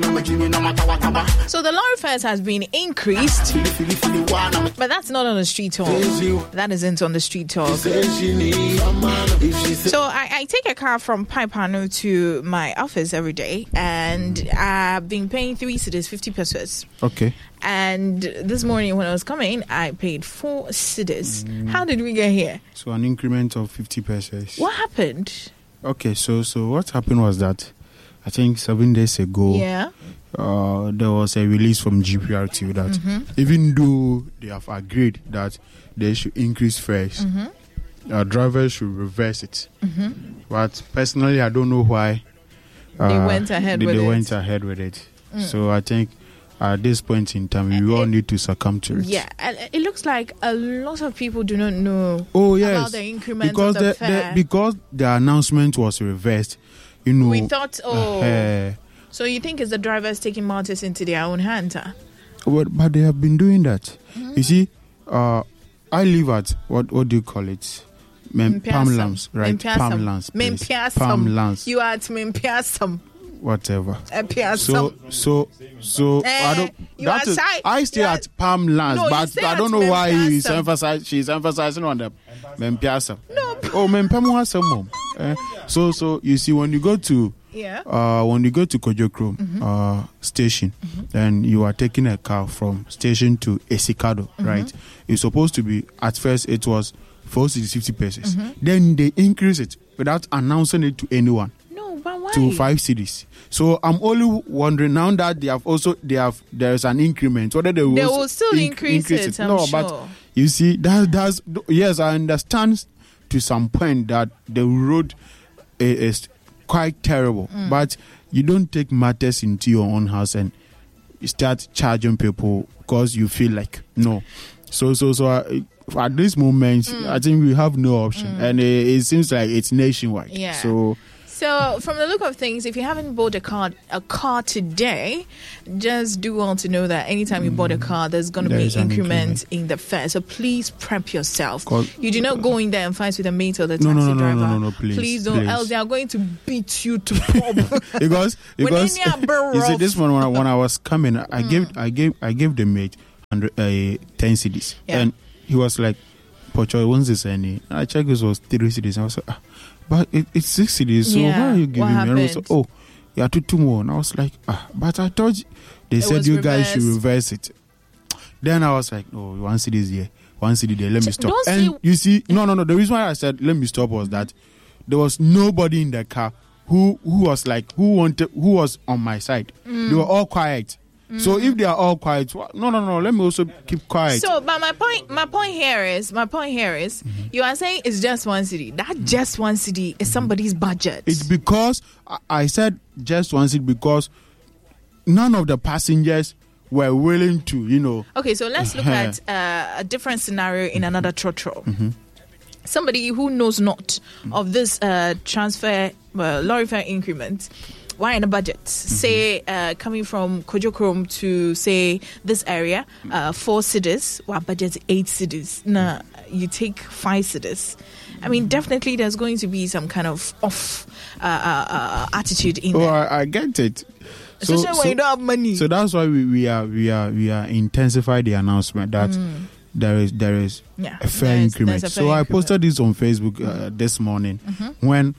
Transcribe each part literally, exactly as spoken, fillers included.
So the lorry fares has been increased, but that's not on the street talk. That isn't on the street talk. So I, I take a car from Paipano to my office every day, and I've been paying three cedis, fifty pesos. Okay. And this morning when I was coming, I paid four cedis. Mm. How did we get here? So an increment of fifty pesos. What happened? Okay, so so what happened was that I think seven days ago, yeah, uh, there was a release from G P R T that mm-hmm. even though they have agreed that they should increase fares, mm-hmm. uh, drivers should reverse it. Mm-hmm. But personally, I don't know why uh, they went ahead they, with they it. went ahead with it. Mm. So I think at this point in time, we all need to succumb to it. Yeah, it looks like a lot of people do not know oh, yes. about the increment because of the, the fare. The, because the announcement was reversed, you know. We thought, oh, uh, so you think it's the drivers taking matters into their own hands? Huh? Well, but they have been doing that. Mm-hmm. You see, uh, I live at, what what do you call it? Mem- Palmlands, right? Palmlands. Palmlands. You are at Mempiasam. Whatever. So, so, so, eh, I don't. That is, I stay at Palmlands, no, but I don't know why he's emphasizing. She's emphasizing on the Mempiasa. No. Oh, Mempiasa. Eh? So, so you see, when you go to, yeah, uh, when you go to Kojokrom mm-hmm. uh, station, mm-hmm. then you are taking a car from station to Esikado, mm-hmm. right? It's supposed to be at first it was four cedis fifty pesos. Mm-hmm. Then they increase it without announcing it to anyone. To five cedis. So I'm only wondering now that they have also they have there's an increment whether they will, they will still inc- increase, increase it. it. No, sure. But you see that that's yes, I understand to some point that the road is quite terrible, mm. but you don't take matters into your own house and start charging people because you feel like no. So so so. Uh, at this moment, mm. I think we have no option, mm. and it, it seems like it's nationwide. Yeah. So. So, from the look of things, if you haven't bought a car, a car today, just do want to know that anytime you mm. bought a car, there's going to be increment, increment in the fare. So, please prep yourself. You do not go in there and fight with a mate or the taxi no, no, no, driver. No, no, no, no, please. Please don't, please. else they are going to beat you to pulp. because because you see, this one when I, when I was coming, I mm. gave I gave I gave the mate under uh, ten cedis, yeah. and he was like, "Pocho, when's this any?" I checked, it was three cedis. I was like, ah. But it, it's six cedis, so yeah. why are you giving what me? Happened? And I was like, oh, yeah, two, two more. And I was like, ah, but I thought they it said you reversed. Guys should reverse it. Then I was like, oh, one cedi is here, one cedi there, let me stop. Don't and see- you see, no, no, no, the reason why I said let me stop was that there was nobody in the car who who was like, who wanted, who was on my side. Mm. They were all quiet. So if they are all quiet, no, no, no. Let me also keep quiet. So, but my point, my point here is, my point here is, mm-hmm. you are saying it's just one cedi. That mm-hmm. just one cedi is somebody's budget. It's because I said just one cedi because none of the passengers were willing to, you know. Okay, so let's look at uh, a different scenario in another trotro. Mm-hmm. Somebody who knows not mm-hmm. of this uh, transfer, uh, lorry fare increment. Why in a budget? Mm-hmm. Say uh, coming from Kojokrom to say this area, uh, four cedis. Well, budget eight cedis. Nah, you take five cedis. I mean, definitely there's going to be some kind of off uh, uh, uh, attitude in oh, there. I, I get it. So, Especially when so, you don't have money. So that's why we, we are we are we are intensify the announcement that mm. there is there is yeah, a fair there's, increment. There's a fair so increment. I posted this on Facebook uh, this morning mm-hmm. when.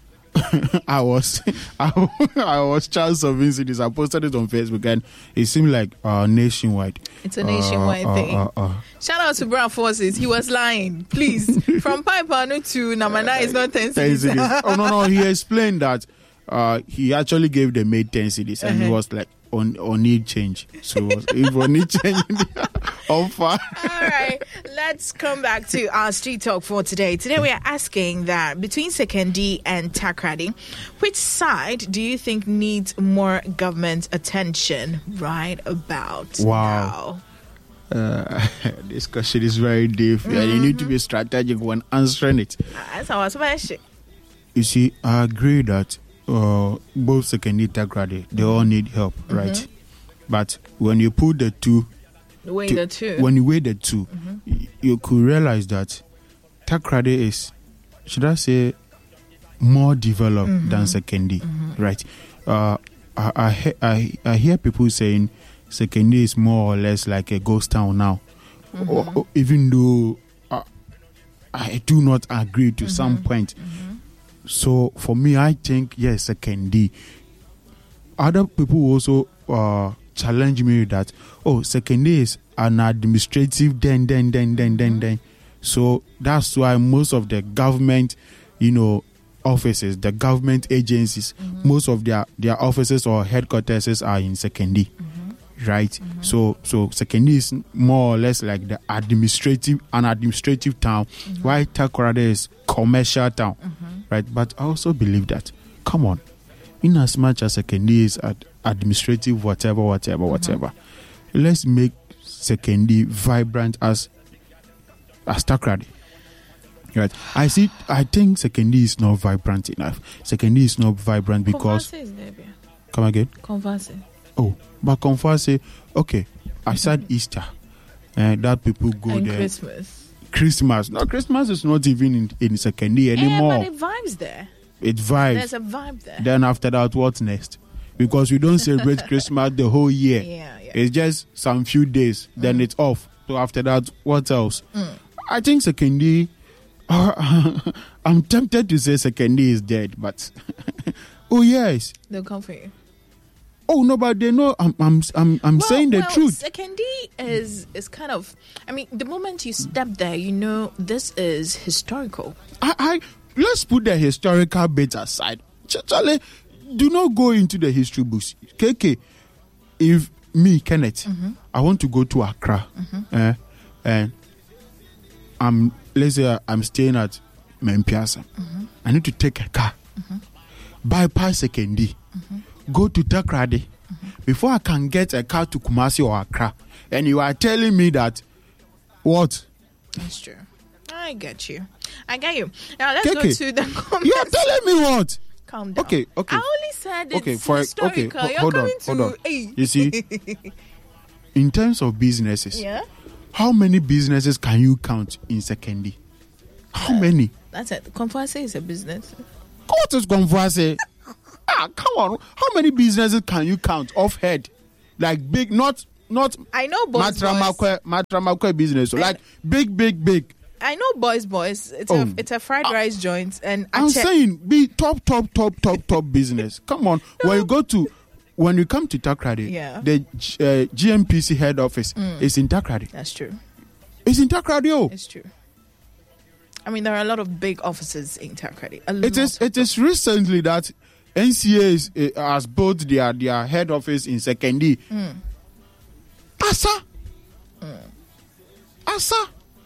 I was I, I was Charles Sovinci this. I posted it on Facebook and it seemed like uh, nationwide. It's a nationwide uh, thing. Uh, uh, uh. Shout out to Brown Forces. He was lying. Please. From Paipano to Namana is not ten cedis. Oh no no. He explained that uh, he actually gave the maid ten cedis and uh-huh. he was like on on need change. So if on need change on fire. All right. Let's come back to our street talk for today. Today we are asking that between Sekondi and Takoradi, which side do you think needs more government attention right about wow. now? Uh, this question is very deep mm-hmm. and you need to be strategic when answering it. That's our special. You see, I agree that uh, both Sekondi and Takoradi, they all need help, mm-hmm. right? But when you put the two Weigh to, the two. When you weigh the two, mm-hmm. y- you could realize that Takoradi is, should I say, more developed mm-hmm. than Sekondi, mm-hmm. right? Uh, I, I I I hear people saying Sekondi is more or less like a ghost town now, mm-hmm. or, or even though uh, I do not agree to mm-hmm. some point. Mm-hmm. So for me, I think yes, Sekondi. Other people also uh, challenge me that oh, Sekondi is an administrative den den den den den den. So that's why most of the government, you know, offices, the government agencies, mm-hmm. most of their, their offices or headquarters are in Sekondi, mm-hmm. right? Mm-hmm. So so Sekondi is more or less like the administrative, an administrative town, mm-hmm. while Takoradi is commercial town, mm-hmm. right? But I also believe that, come on, in as much as Sekondi is ad- administrative, whatever, whatever, mm-hmm. whatever, let's make Sekondi vibrant as as Takoradi. Right. I see. I think Sekondi is not vibrant enough. Sekondi is not vibrant because. Converse is there, come again. Converse. Oh, but Converse. Okay. Aside mm-hmm. Easter, and uh, that people go and there. Christmas. Christmas. No, Christmas is not even in, in Sekondi anymore. Yeah, but it vibes there. It vibes. There's a vibe there. Then after that, what's next? Because we don't celebrate Christmas the whole year. Yeah, yeah. It's just some few days. Then mm. it's off. So after that, what else? Mm. I think Sekondi. Uh, I'm tempted to say Sekondi is dead, but oh yes, they'll come for you. Oh no, but they know I'm I'm I'm, I'm well, saying the well, truth. Sekondi is is kind of. I mean, the moment you step there, you know this is historical. I, I let's put the historical bit aside. Charlie, do not go into the history books. K K, if me Kenneth, mm-hmm. I want to go to Accra, mm-hmm. uh, and I'm. Let's say I'm staying at Mempiasa. Mm-hmm. I need to take a car, mm-hmm. bypass Sekondi, mm-hmm. go to Takoradi, mm-hmm. before I can get a car to Kumasi or Accra. And you are telling me that what? That's true. I get you. I get you. Now let's Keke, go to the comments. You are telling me what? Calm down. Okay, okay. I only said it's okay, for, historical. Okay, You're hold coming on, to, hold on. Hey. You see, in terms of businesses, yeah. How many businesses can you count in Sekondi? How uh, many? That's it. Converse is a business. What is Converse? ah, come on. How many businesses can you count off head? Like big, not not. I know boys. Matramakwe, Matramakwe business. So like big, big, big. I know boys, boys. It's oh. a it's a fried uh, rice joint, and I'm che- saying be top, top, top, top, top business. Come on, no. When you go to. When you come to Takoradi, yeah. the uh, G M P C head office mm. is in Takoradi. That's true. It's in Takoradi. Oh. It's true. I mean, there are a lot of big offices in Takoradi. It is. It is recently that N C A is, uh, has built their their head office in Sekondi. Mm. Asa, mm. Asa.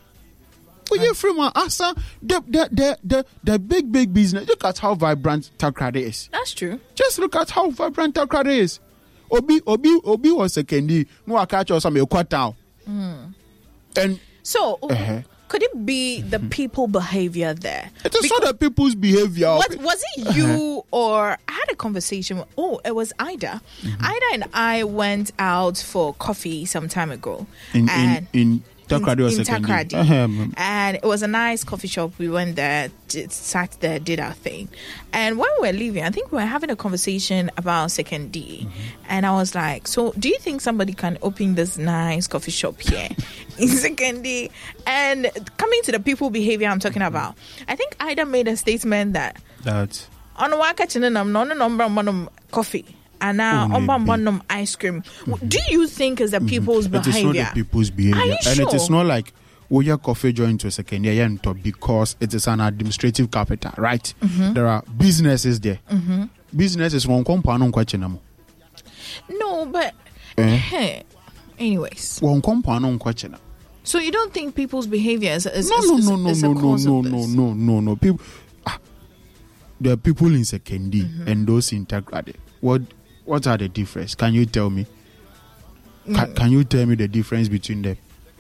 Oh, yeah, Freeman, Asa. The, the the the the big big business. Look at how vibrant Takoradi is. That's true. Just look at how vibrant Takoradi is. Obi Obi Obi was Sekondi. No, I catch us some a quarter. Mm. And so. Uh-huh. Could it be the people behavior there? It is because not the people's behavior. What, was it you uh-huh. or I had a conversation with, oh, it was Ida. Mm-hmm. Ida and I went out for coffee some time ago. In and in, in Takoradi or in Sekondi? Takoradi. Uh-huh. And it was a nice coffee shop. We went there, did, sat there, did our thing. And when we were leaving, I think we were having a conversation about Sekondi. Mm-hmm. And I was like, so do you think somebody can open this nice coffee shop here in Sekondi? And coming to the people behavior I'm talking about, I think Ida made a statement that that on Wakachinam, no number coffee. And now on bottom ice cream. Mm-hmm. Do you think is the people's mm-hmm. behavior? It is not the people's behavior. Are you and sure? It is not like we are coffee joint to a second year because it is an administrative capital, right? Mm-hmm. There are businesses there. Mm-hmm. Businesses won't come on question. No, but eh? Hey, anyways. Won't come on question. So you don't think people's behavior is, is no, no, is, no, no, is no, a no, cause no, of no, this? no, no, no. People, ah, there are people in Sekondi mm-hmm. and those in Takoradi. What, what are the difference? Can you tell me? Mm. Can, can you tell me the difference between them?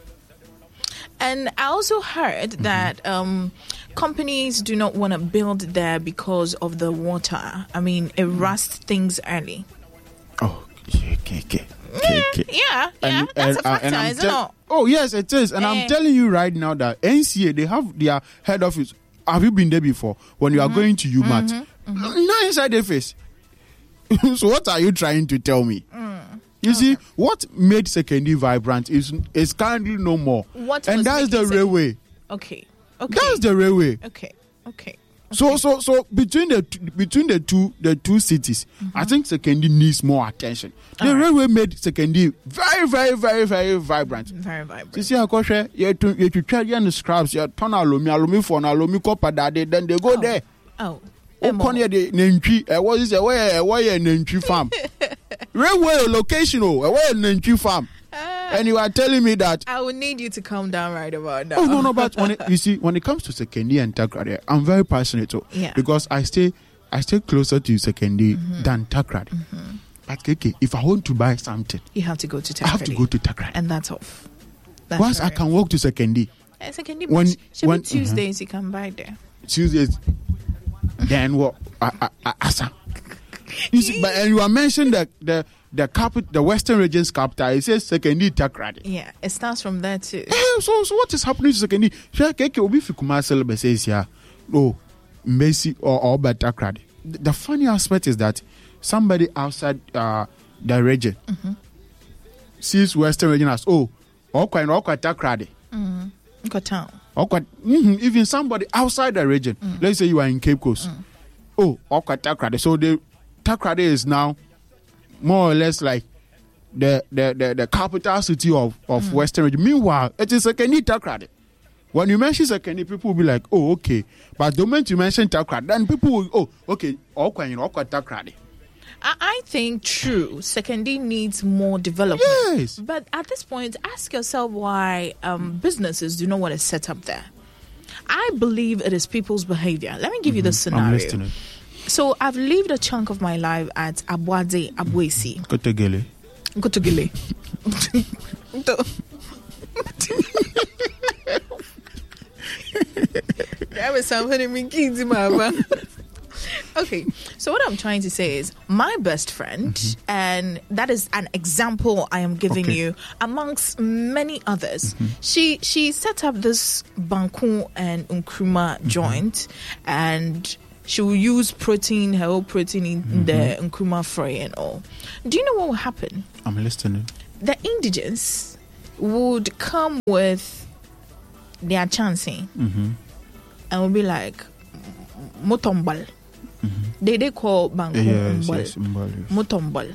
And I also heard mm-hmm. that um, companies do not want to build there because of the water. I mean, it rusts things early. Oh, okay, okay, okay. Yeah, okay. yeah, yeah. And, That's and, a factor, uh, isn't te- it? Oh, yes, it is. And eh. I'm telling you right now that N C A, they have their head office. Have you been there before? When you mm-hmm. are going to U M A T, mm-hmm. Mm-hmm. not inside the face. So what are you trying to tell me? Mm. You okay. see, what made Sekondi vibrant is is currently no more. What and that's the railway. Okay. Okay. That's the railway. Okay. Okay. So okay. so so between the between the two the two cities, mm-hmm. I think Sekondi needs more attention. The All railway right. made Sekondi very very very very vibrant. Very vibrant. You see, Akoshe, you to you to try the scraps, you turn alumi alumi for alumi copper that then they go oh. there. Oh. Open here the Nentri. Uh, what is it? Where where Nentri farm? Railway location. Oh, where Nentri farm? Uh, and you are telling me that I will need you to calm down right about now. Oh no, no, but when it, you see, when it comes to Sekondi and Takoradi, I'm very passionate too. Yeah. Because I stay, I stay closer to Sekondi mm-hmm. than Takoradi. Mm-hmm. But Keke, if I want to buy something, you have to go to Takoradi. I have to go to Takoradi, and that's off. That's Once right. I can walk to Sekondi. Uh, Sekondi, when when Tuesdays uh-huh. you can buy there. Tuesdays. Then what? Asa. You see, but and you are mentioning the the the capital, the Western Region's capital. It says Sekondi Takoradi. Yeah, it starts from there too. Yeah, so so what is happening to Sekondi? Keke obi fi Kumasi be says here. Oh, Messi or or Takoradi. The funny aspect is that somebody outside uh, the region mm-hmm. sees Western Region as oh, Okwa and Okwa Takoradi. Mm-hmm. Okwa town. Okwa, mm-hmm, even somebody outside the region. Mm. Let's say you are in Cape Coast. Mm. Oh, Okwa Takoradi. So the Takoradi is now more or less like the the the, the capital city of, of mm. Western region. Meanwhile, it is Sekondi Takoradi. When you mention Sekondi, people will be like, oh, okay. But the moment you mention Takoradi, then people will, oh, okay, Okwa and Okwa Takoradi. I think true. Sekondi needs more development. Yes. But at this point, ask yourself why um, businesses do not want to set up there. I believe it is people's behavior. Let me give mm-hmm. you the scenario. I'm listening. So I've lived a chunk of my life at Abuade, Abuesi. Kotogele. Kotogele. That was something in me kids, mama. Okay, so what I'm trying to say is my best friend, mm-hmm. and that is an example I am giving okay. you amongst many others. Mm-hmm. She she set up this Banku and Nkrumah mm-hmm. joint, and she will use protein, her whole protein in mm-hmm. the Nkrumah fry and all. Do you know what will happen? I'm listening. The indigents would come with their chancing mm-hmm. and will be like, Motombal. Mm-hmm. They they call Banku yes, Mbal. Yes, Mbal, yes. Motombal.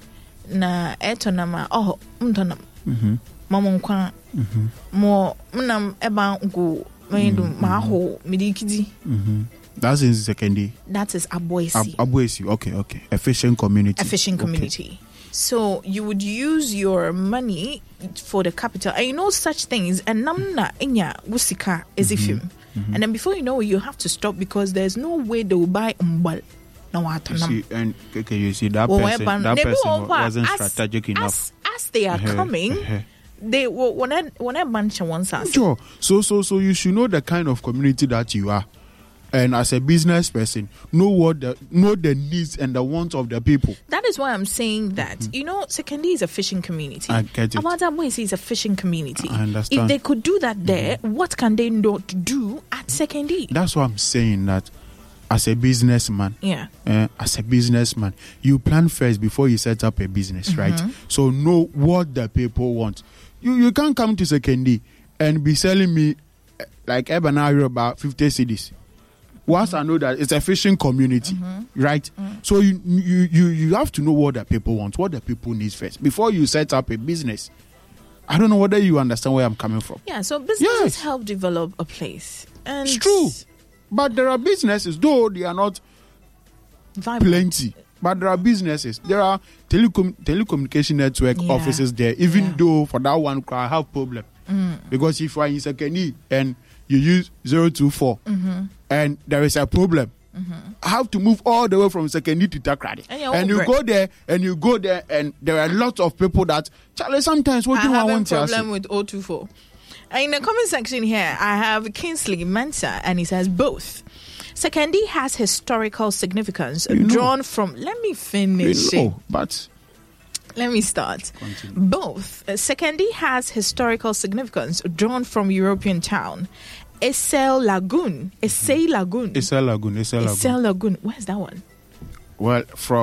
Na eto nama oh mtonam. Mhm. Mamonkwa. Mhm. Mo mnam eba ngu mendo maho midikidi. Mhm. That's in Sekondi. That is Abuesi. Ab- Abuesi. Okay, okay. A fishing community. A fishing community. Okay. So you would use your money for the capital. And you know such things. And namna inya wusika ezifim. Mm-hmm. And then before you know it, you have to stop because there's no way they will buy umbal. You see, and okay, you see that person, that person wasn't as, strategic enough. As, as they are uh-huh, coming, uh-huh. they when I when I bunch once. Sure. So so so you should know the kind of community that you are. And as a business person, know what the know the needs and the wants of the people. That is why I'm saying that. Mm-hmm. You know, Sekondi is a fishing community. I get it. Abuade is a fishing community. I understand. If they could do that there, mm-hmm. what can they not do at Sekondi? That's why I'm saying that as a businessman, yeah, uh, as a businessman, you plan first before you set up a business, mm-hmm. right? So know what the people want. You you can't come to Sekondi and be selling me like Ebanario about fifty cedis. Once mm-hmm. I know that it's a fishing community, mm-hmm. right? Mm-hmm. So you, you you you have to know what the people want, what the people need first before you set up a business. I don't know whether you understand where I'm coming from. Yeah, so businesses yes. help develop a place. And it's true. But there are businesses, though they are not vibrant. Plenty. But there are businesses. There are telecom- telecommunication network yeah. offices there, even yeah. though for that one, I have problem. Mm. Because if you are in Sekondi and you use zero two four mm-hmm. and there is a problem, mm-hmm. I have to move all the way from Sekondi to Takoradi. And, and you go there and you go there and there are lots of people that, Charlie, sometimes what I do I have want a problem with zero two four. In the comment section here, I have Kingsley Mensa, and he says both. Sekondi has historical significance you drawn know. from. Let me finish. You know, but let me start. Continue. Both. Uh, Sekondi has historical significance drawn from European town. Essel Lagoon. Essay Lagoon. Essel Lagoon. Essel Lagoon. Essel Lagoon. Where's that one? Well, from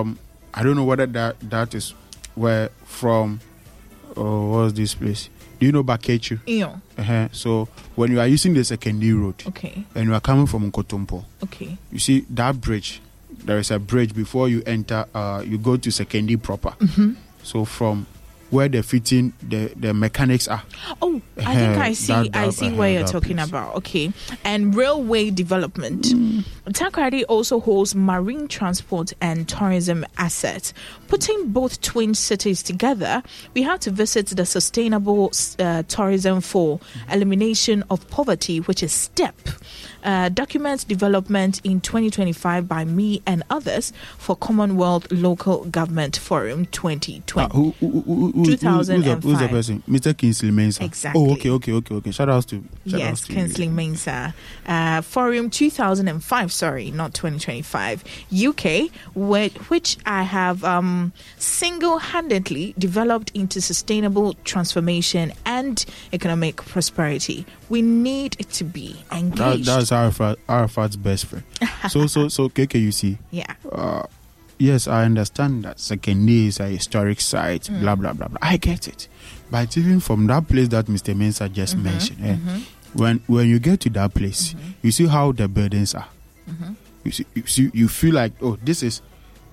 I don't know whether that that is where from. Oh, what's this place? Do you know Bakechu? Yeah. Uh-huh. So when you are using the secondary road, okay, and you are coming from Nkotompo, okay, you see that bridge. There is a bridge before you enter. Uh, you go to secondary proper. Mm-hmm. So from where the fitting the, the mechanics are. Oh, I think I see. That, that, I see uh, where you're that talking place. about. Okay, and railway development. Mm. Takoradi also holds marine transport and tourism assets. Putting both twin cities together, we have to visit the Sustainable uh, Tourism for Elimination of Poverty, which is STEP. Uh, documents development in twenty twenty-five by me and others for Commonwealth Local Government Forum twenty twenty. Uh, who, who, who, who, two thousand five. Who's the, who's the person? Mister Kingsley Mensah. Exactly. Oh, okay, okay, okay, okay. Shout out to shout yes, outs to Kingsley you. Mensah. Uh, Forum two thousand five, sorry, not twenty twenty-five. U K, with, which I have um, single-handedly developed into sustainable transformation and economic prosperity. We need to be engaged. That, that's Arafat, Arafat's best friend. so, so, so, K K, you see. Yeah. Uh, yes, I understand that Sekende is a historic site, mm. blah, blah, blah, blah. I get it. But even from that place that Mister Mensah just mm-hmm, mentioned, eh, mm-hmm. when when you get to that place, mm-hmm. you see how the buildings are. Mm-hmm. You see, you see, you feel like, oh, this is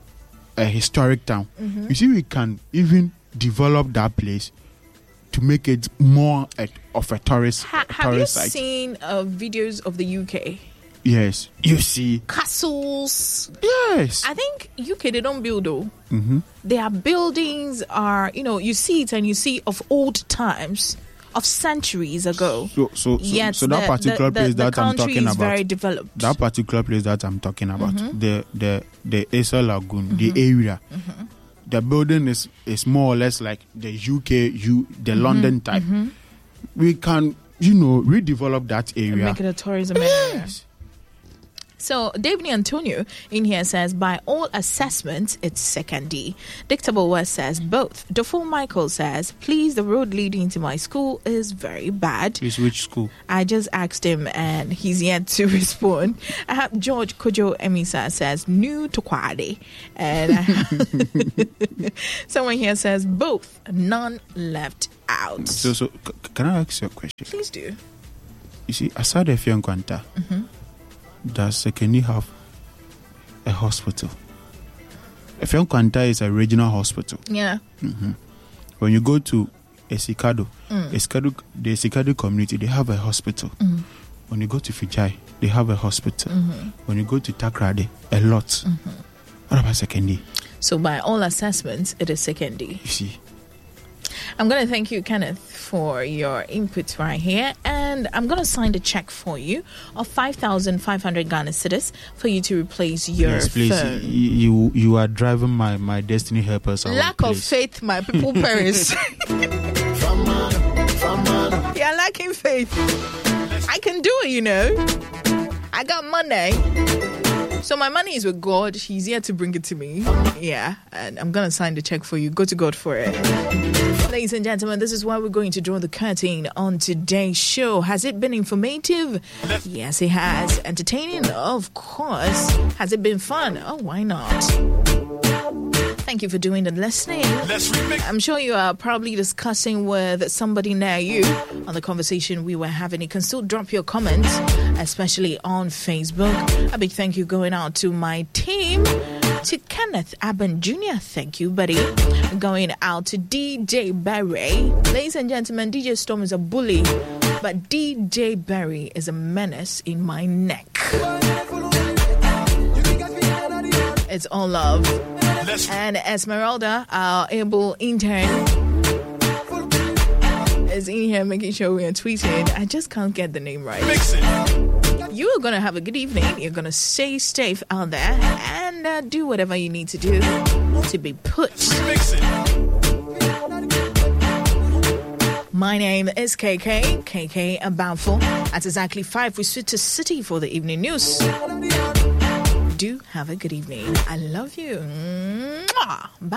a historic town. Mm-hmm. You see, we can even develop that place to make it more a, of a tourist, ha, a have tourist you site. seen uh, videos of the U K? Yes, you see castles. Yes, I think U K they don't build though. Mm-hmm. Their buildings are, you know, you see it and you see of old times, of centuries ago. So, so, so, Yet so that the, particular the, place the, that the I'm talking is about, very developed. That particular place that I'm talking about, mm-hmm. the the the Esa Lagoon, mm-hmm. the area. Mm-hmm. The building is, is more or less like the U K, U, the mm-hmm. London type. Mm-hmm. We can, you know, redevelop that area. And make it a tourism yes. area. So, David Antonio in here says, by all assessments, it's second D. Dictable West says both. Dofo Michael says, please, the road leading to my school is very bad. Is which school? I just asked him and he's yet to respond. I have George Kojo Emisa says, new to Kwade. And I have someone here says, both, none left out. So, so c- can I ask you a question? Please do. You see, aside the Fianquanta, mm-hmm. does Sekeni have a hospital? Fianquanta is a regional hospital. Yeah. Mm-hmm. When you go to Esikado, mm. Esikado, the Esikado community, they have a hospital. Mm. When you go to Fijai, they have a hospital. Mm-hmm. When you go to Takrade, a lot. Mm-hmm. What about Sekeni? So by all assessments, it is second D. You see. I'm going to thank you, Kenneth, for your input right here. And I'm going to sign the check for you of five thousand five hundred Ghana cedis for you to replace your yes, please. phone. You, you you are driving my, my destiny helpers out. Lack please. of faith, my people perish. You're lacking faith. I can do it, you know. I got money. So my money is with God. He's here to bring it to me. Yeah. And I'm going to sign the check for you. Go to God for it. Ladies and gentlemen, this is why we're going to draw the curtain on today's show. Has it been informative? Yes, it has. Entertaining? Of course. Has it been fun? Oh, why not? Thank you for doing the listening. I'm sure you are probably discussing with somebody near you on the conversation we were having. You can still drop your comments, especially on Facebook. A big thank you going out to my team. To Kenneth Aben Junior Thank you, buddy. Going out to D J Barry. Ladies and gentlemen, D J Storm is a bully, but D J Barry is a menace in my neck. It's all love. And Esmeralda, our able intern, is in here making sure we are tweeting. I just can't get the name right. Mix it. You are going to have a good evening. You're going to stay safe out there and uh, do whatever you need to do to be put. Mix it. My name is K K, K K Aboutful. At exactly five, we switch to City for the evening news. Do have a good evening. I love you. Mwah. Bye.